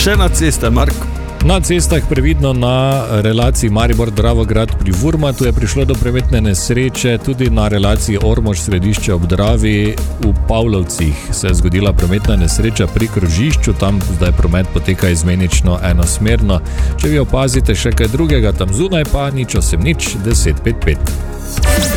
Še na ceste, Marko. Na cestah previdno na relaciji Maribor-Dravograd pri Vurmatu je prišlo do prometne nesreče, tudi na relaciji Ormož-Središče ob Dravi v Pavlovcih se je zgodila prometna nesreča pri krožišču, tam zdaj promet poteka izmenično enosmerno. Če vi opazite še kaj drugega tam zunaj, pa nič 8 nič 10 5 5.